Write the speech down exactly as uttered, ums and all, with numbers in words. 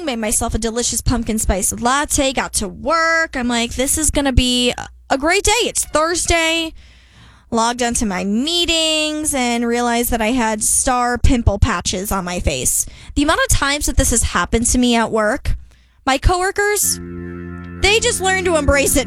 made myself a delicious pumpkin spice latte, got to work. I'm like, this is going to be a great day. It's Thursday. Logged onto my meetings and realized that I had star pimple patches on my face. The amount of times that this has happened to me at work, my coworkers, they just learn to embrace it